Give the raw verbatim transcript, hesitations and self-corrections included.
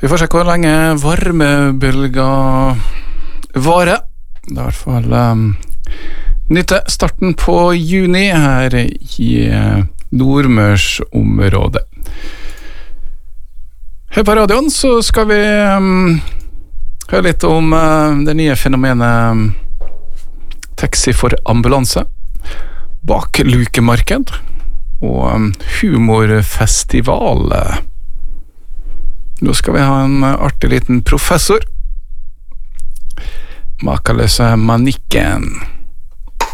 Vi får se hvor lenge varmebølger varer. Det er i hvert fall um, nytte starten på juni her i uh, Nordmørsområdet. Her på radioen så skal vi um, høre litt om uh, det nye fenomenet um, taxi for ambulanse, baklukemarked og um, humorfestival. Nå skal vi ha en artig liten professor. Makeløse Manikken.